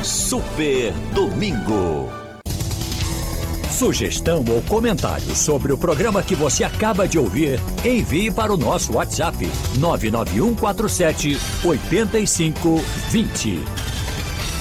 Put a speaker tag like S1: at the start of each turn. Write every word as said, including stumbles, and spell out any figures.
S1: Super Domingo.
S2: Sugestão ou comentário sobre o programa que você acaba de ouvir, envie para o nosso WhatsApp nove nove um quatro sete oito cinco dois zero.